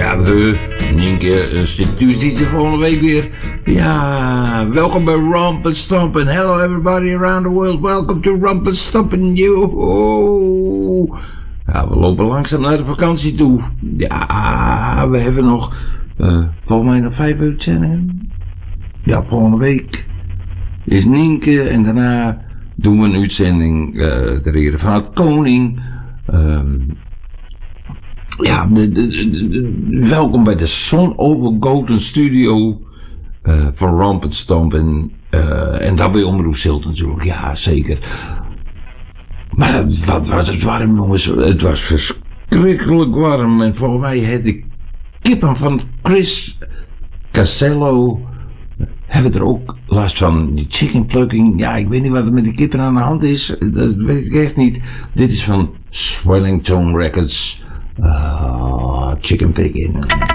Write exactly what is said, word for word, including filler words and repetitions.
ja, we, Nienke, instituties de volgende week weer. Ja, welkom bij Romp and Stomp. And hello everybody around the world. Welcome to Romp and Stomp. And you. Ja, we lopen langzaam naar de vakantie toe. Ja, we hebben nog, uh, volgens mij nog vijf uitzendingen. Ja, volgende week is Nienke en daarna doen we een uitzending uh, ter ere van het koning. Um, ja, de, de, de, de, welkom bij de Son Overgoten Studio uh, van Romp and Stomp en, uh, en dat bij Omroep Zilt natuurlijk, ja zeker. Maar het, wat was het warm jongens, het was verschrikkelijk warm en volgens mij had ik kippen van Chris Casello. Hebben er ook last van die chicken plucking? Ja, ik weet niet wat er met die kippen aan de hand is. Dat weet ik echt niet. Dit is van Swelling Tone Records. Uh, chicken picking.